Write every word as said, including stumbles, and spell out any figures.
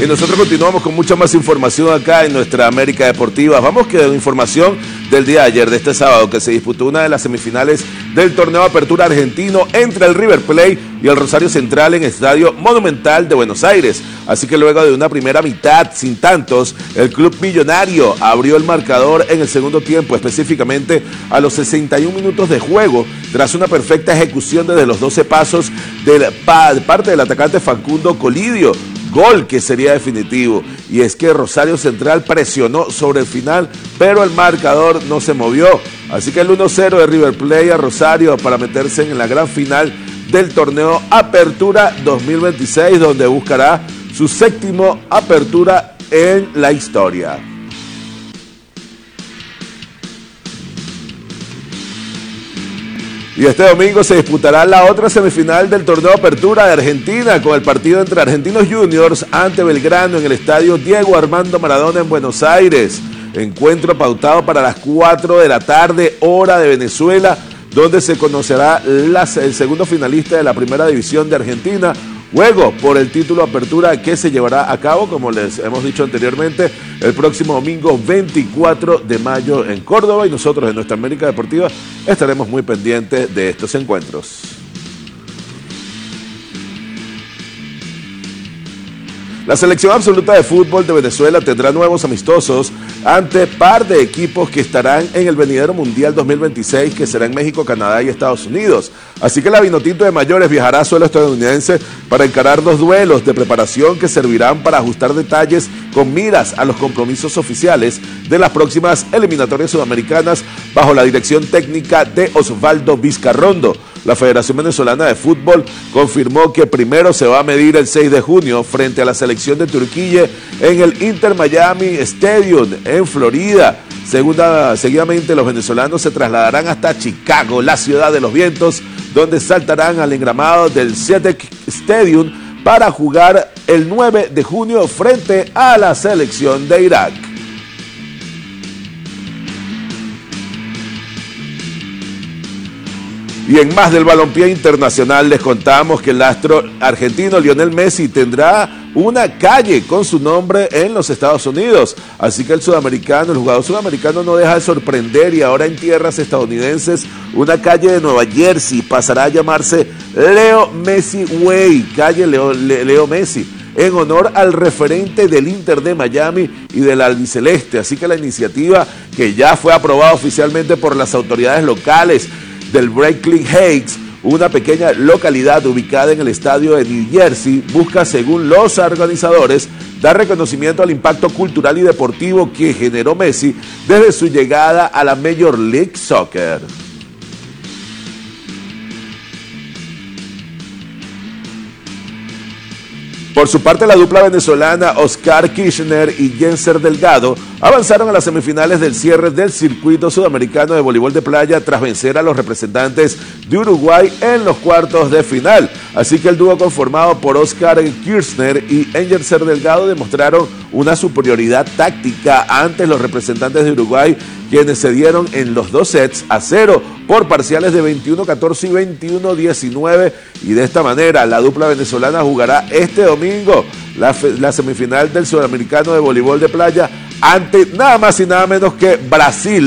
Y nosotros continuamos con mucha más información acá en nuestra América Deportiva. Vamos que información del día de ayer, de este sábado, que se disputó una de las semifinales del torneo Apertura Argentino entre el River Plate y el Rosario Central en el Estadio Monumental de Buenos Aires. Así que luego de una primera mitad sin tantos, el club millonario abrió el marcador en el segundo tiempo, específicamente a los sesenta y un minutos de juego, tras una perfecta ejecución desde los doce pasos de parte del atacante Facundo Colidio. Gol que sería definitivo, y es que Rosario Central presionó sobre el final, pero el marcador no se movió, así que el uno cero de River Plate a Rosario para meterse en la gran final del torneo Apertura dos mil veintiséis, donde buscará su séptimo Apertura en la historia. Y este domingo se disputará la otra semifinal del torneo Apertura de Argentina, con el partido entre Argentinos Juniors ante Belgrano en el estadio Diego Armando Maradona en Buenos Aires. Encuentro pautado para las cuatro de la tarde, hora de Venezuela, donde se conocerá la, el segundo finalista de la primera división de Argentina, juego por el título Apertura que se llevará a cabo, como les hemos dicho anteriormente, el próximo domingo veinticuatro de mayo en Córdoba, y nosotros en nuestra América Deportiva estaremos muy pendientes de estos encuentros. La selección absoluta de fútbol de Venezuela tendrá nuevos amistosos ante par de equipos que estarán en el venidero Mundial dos mil veintiséis, que será en México, Canadá y Estados Unidos. Así que la Vinotinto de Mayores viajará a suelo estadounidense para encarar dos duelos de preparación que servirán para ajustar detalles con miras a los compromisos oficiales de las próximas eliminatorias sudamericanas bajo la dirección técnica de Osvaldo Vizcarrondo. La Federación Venezolana de Fútbol confirmó que primero se va a medir el seis de junio frente a la selección de Turquía en el Inter Miami Stadium en Florida. Segunda, seguidamente los venezolanos se trasladarán hasta Chicago, la ciudad de los vientos, donde saltarán al engramado del Cetek Stadium para jugar el nueve de junio frente a la selección de Irak. Y en más del balompié internacional les contamos que el astro argentino Lionel Messi tendrá una calle con su nombre en los Estados Unidos. Así que el sudamericano, el jugador sudamericano no deja de sorprender, y ahora en tierras estadounidenses una calle de Nueva Jersey pasará a llamarse Leo Messi Way, calle Leo, Le, Leo Messi, en honor al referente del Inter de Miami y del albiceleste. Así que la iniciativa, que ya fue aprobada oficialmente por las autoridades locales del Berkeley Heights, una pequeña localidad ubicada en el estadio de New Jersey, busca, según los organizadores, dar reconocimiento al impacto cultural y deportivo que generó Messi desde su llegada a la Major League Soccer. Por su parte, la dupla venezolana Oscar Kirchner y Jenser Delgado avanzaron a las semifinales del cierre del circuito sudamericano de voleibol de playa tras vencer a los representantes de Uruguay en los cuartos de final. Así que el dúo conformado por Oscar Kirchner y Jenser Delgado demostraron una superioridad táctica ante los representantes de Uruguay, quienes se dieron en los dos sets a cero por parciales de veintiuno catorce y veintiuno diecinueve, y de esta manera la dupla venezolana jugará este domingo la, la semifinal del sudamericano de voleibol de playa ante nada más y nada menos que Brasil.